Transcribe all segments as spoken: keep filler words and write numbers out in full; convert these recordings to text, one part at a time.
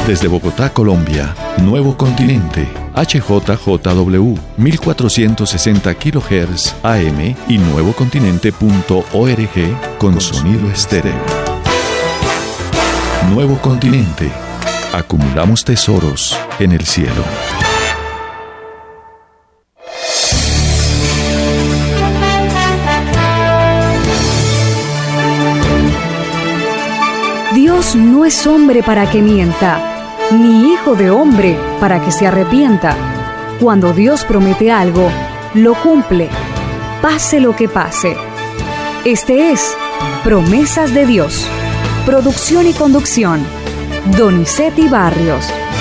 Desde Bogotá, Colombia, Nuevo Continente, H J J W, mil cuatrocientos sesenta kilohertz A M y nuevocontinente punto org con sonido estéreo. Nuevo Continente. Acumulamos tesoros en el cielo. Dios no es hombre para que mienta, ni hijo de hombre para que se arrepienta. Cuando Dios promete algo, lo cumple, pase lo que pase. Este es Promesas de Dios. Producción y conducción, Donizetti Barrios.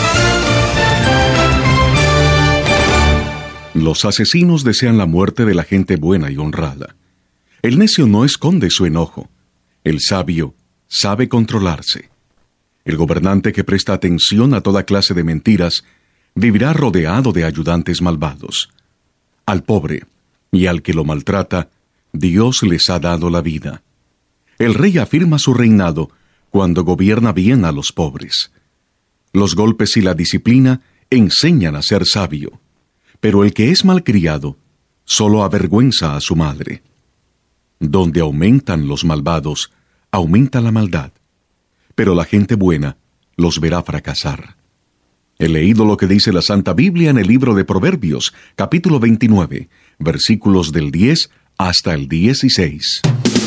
Los asesinos desean la muerte de la gente buena y honrada. El necio no esconde su enojo. El sabio sabe controlarse. El gobernante que presta atención a toda clase de mentiras vivirá rodeado de ayudantes malvados. Al pobre y al que lo maltrata, Dios les ha dado la vida. El rey afirma su reinado cuando gobierna bien a los pobres. Los golpes y la disciplina enseñan a ser sabio, pero el que es malcriado solo avergüenza a su madre. Donde aumentan los malvados, aumenta la maldad, pero la gente buena los verá fracasar. He leído lo que dice la Santa Biblia en el libro de Proverbios, capítulo veintinueve, versículos del diez hasta el dieciséis.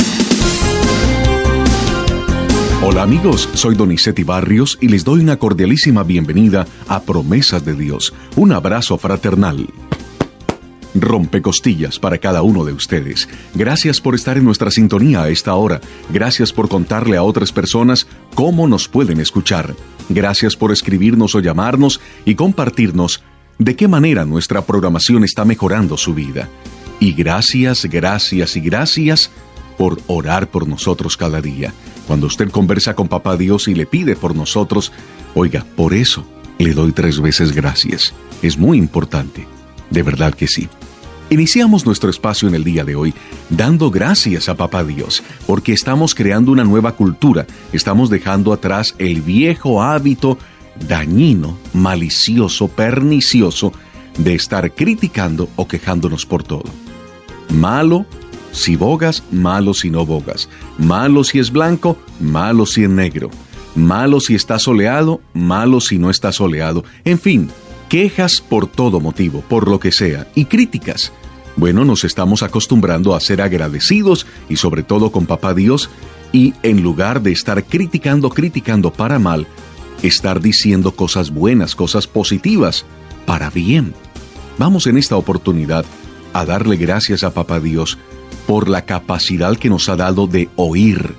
Hola amigos, soy Donizetti Barrios y les doy una cordialísima bienvenida a Promesas de Dios. Un abrazo fraternal. Rompecostillas para cada uno de ustedes. Gracias por estar en nuestra sintonía a esta hora. Gracias por contarle a otras personas cómo nos pueden escuchar. Gracias por escribirnos o llamarnos y compartirnos de qué manera nuestra programación está mejorando su vida. Y gracias, gracias y gracias por orar por nosotros cada día. Cuando usted conversa con Papá Dios y le pide por nosotros, oiga, por eso le doy tres veces gracias. Es muy importante. De verdad que sí. Iniciamos nuestro espacio en el día de hoy dando gracias a Papá Dios, porque estamos creando una nueva cultura, estamos dejando atrás el viejo hábito dañino, malicioso, pernicioso de estar criticando o quejándonos por todo. Malo si bogas, malo si no bogas. Malo si es blanco, malo si es negro. Malo si está soleado, malo si no está soleado. En fin, quejas por todo motivo, por lo que sea, y críticas. Bueno, nos estamos acostumbrando a ser agradecidos y sobre todo con Papá Dios, y en lugar de estar criticando, criticando para mal, estar diciendo cosas buenas, cosas positivas, para bien. Vamos en esta oportunidad a darle gracias a Papá Dios por la capacidad que nos ha dado de oír.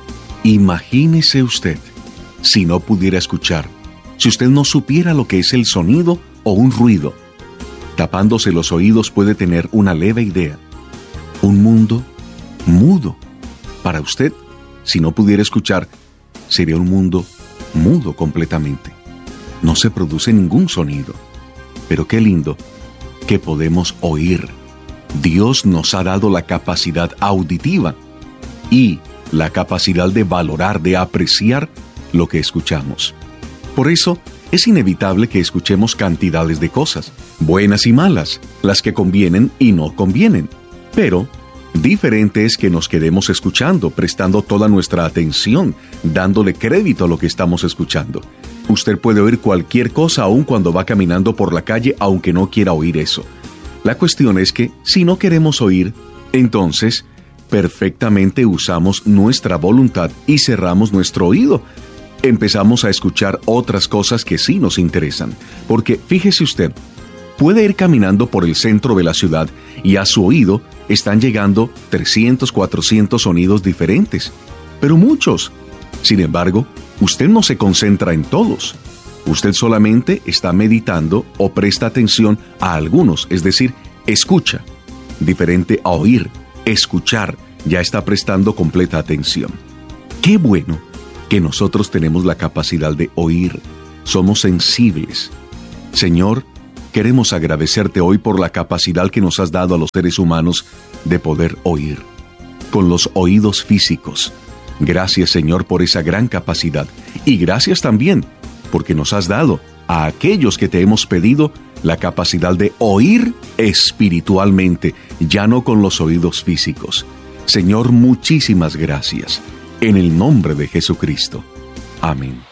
Imagínese usted si no pudiera escuchar, si usted no supiera lo que es el sonido o un ruido. Tapándose los oídos puede tener una leve idea. Un mundo mudo. Para usted, si no pudiera escuchar, sería un mundo mudo completamente. No se produce ningún sonido. Pero qué lindo que podemos oír. Dios nos ha dado la capacidad auditiva y la capacidad de valorar, de apreciar lo que escuchamos. Por eso, es inevitable que escuchemos cantidades de cosas, buenas y malas, las que convienen y no convienen. Pero, diferente es que nos quedemos escuchando, prestando toda nuestra atención, dándole crédito a lo que estamos escuchando. Usted puede oír cualquier cosa aun cuando va caminando por la calle, aunque no quiera oír eso. La cuestión es que, si no queremos oír, entonces, perfectamente usamos nuestra voluntad y cerramos nuestro oído. Empezamos a escuchar otras cosas que sí nos interesan. Porque, fíjese usted, puede ir caminando por el centro de la ciudad y a su oído están llegando trescientos, cuatrocientos sonidos diferentes. Pero muchos. Sin embargo, usted no se concentra en todos. Usted solamente está meditando o presta atención a algunos, es decir, escucha. Diferente a oír, escuchar, ya está prestando completa atención. ¡Qué bueno que nosotros tenemos la capacidad de oír! Somos sensibles. Señor, queremos agradecerte hoy por la capacidad que nos has dado a los seres humanos de poder oír. Con los oídos físicos. Gracias, Señor, por esa gran capacidad. Y gracias también porque nos has dado a aquellos que te hemos pedido la capacidad de oír espiritualmente, ya no con los oídos físicos. Señor, muchísimas gracias. En el nombre de Jesucristo. Amén.